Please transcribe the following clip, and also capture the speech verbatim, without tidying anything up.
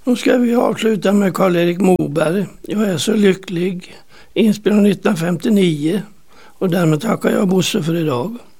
Nu ska vi avsluta med Karl-Erik Moberg. Jag är så lycklig. Inspelad nittonhundrafemtionio. Och därmed tackar jag Bosse för idag.